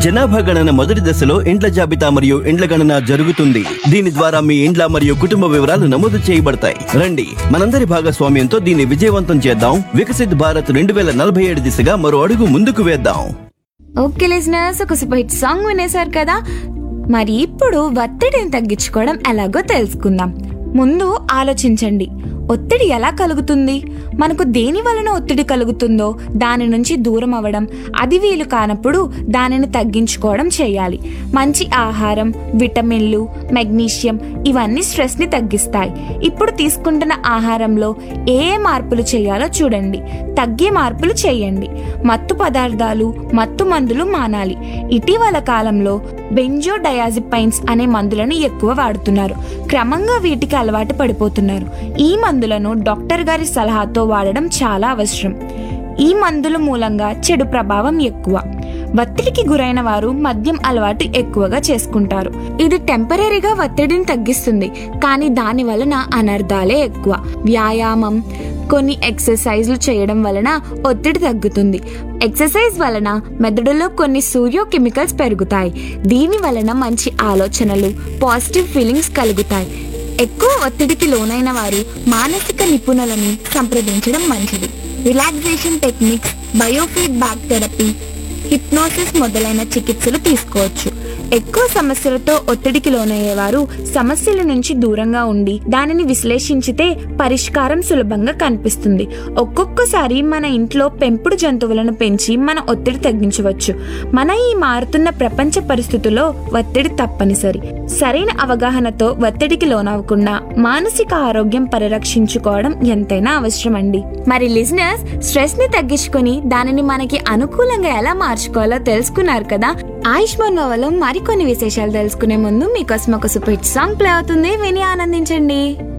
జనాభా గణన మొదటి దశలో ఇండ్ల జాబితా మరియు ఇండ్ల గణన జరుగుతుంది. దీని ద్వారా మీ ఇండ్ల మరియు కుటుంబ వివరాలు నమోదు చేయబడతాయి. రండి, మనందరి భాగస్వామ్యంతో దీన్ని విజయవంతం చేద్దాం. వికసిత్ భారత్ 2047 దిశగా మరో అడుగు ముందుకు వేద్దాం. ఓకే లిజనర్స్, ఒక సూపర్ హిట్ సాంగ్ వినేశారు కదా. మరి ఇప్పుడు ఒత్తిడిని తగ్గించుకోవడం ఎలాగో తెలుసుకుందాం. ముందు ఆలోచించండి, ఒత్తిడి ఎలా కలుగుతుంది? మనకు దేని వలన ఒత్తిడి కలుగుతుందో దాని నుంచి దూరం అవ్వడం, అది వీలు కానప్పుడు దానిని తగ్గించుకోవడం చేయాలి. మంచి ఆహారం, విటమిన్లు, మెగ్నీషియం ఇవన్నీ స్ట్రెస్ని తగ్గిస్తాయి. ఇప్పుడు తీసుకుంటున్న ఆహారంలో ఏ మార్పులు చేయాలో చూడండి, తగ్గే మార్పులు చేయండి. మత్తు పదార్థాలు, మత్తు మందులు మానాలి. ఇటీవల కాలంలో బెంజోడయాజిపైన్స్ అనే మందులను ఎక్కువ వాడుతున్నారు. క్రమంగా వీటికి అలవాటు పడిపోతున్నారు. ఈ మందులను డాక్టర్ గారి సలహాతో వాడడం చాలా అవసరం. ఈ మందుల మూలంగా చెడు ప్రభావం ఎక్కువ. ఒత్తిడికి గురైన వారు మద్యం అలవాటు ఎక్కువగా చేసుకుంటారు. ఇది టెంపరీగా ఒత్తిడిని తగ్గిస్తుంది, కానీ దాని వలన అనర్థాలే ఎక్కువ. వ్యాయామం, కొన్ని ఎక్సర్సైజ్లు చేయడం వలన ఒత్తిడి తగ్గుతుంది. ఎక్సర్సైజ్ వలన మెదడులో కొన్ని సూర్యో కెమికల్స్ పెరుగుతాయి. దీని వలన మంచి ఆలోచనలు, పాజిటివ్ ఫీలింగ్స్ కలుగుతాయి. ఎక్కువ ఒత్తిడికి లోనైన వారు మానసిక నిపుణులని సంప్రదించడం మంచిది. Relaxation techniques, biofeedback therapy, hypnosis మొదలైన చికిత్సలు తీసుకోవచ్చు. ఎక్కువ సమస్యలతో ఒత్తిడికి లోనయ్యేవారు సమస్యల నుంచి దూరంగా ఉండి దానిని విశ్లేషించితే పరిష్కారం సులభంగా కనిపిస్తుంది. ఒక్కొక్కసారి మన ఇంట్లో పెంపుడు జంతువులను పెంచి మన ఒత్తిడి తగ్గించవచ్చు. మన ఈ మారుతున్న ప్రపంచ పరిస్థితుల్లో ఒత్తిడి తప్పనిసరి. సరైన అవగాహనతో ఒత్తిడికి లోనవ్వకుండా మానసిక ఆరోగ్యం పరిరక్షించుకోవడం ఎంతైనా అవసరం అండి. మరి లిజనర్స్, స్ట్రెస్ ని తగ్గించుకొని దానిని మనకి అనుకూలంగా ఎలా మార్చుకోవాలో తెలుసుకున్నారు కదా. ఆయుష్మాన్ నోవలో మరికొన్ని విశేషాలు తెలుసుకునే ముందు మీకోసం ఒక సూపర్ హిట్ సాంగ్ ప్లే అవుతుంది, విని ఆనందించండి.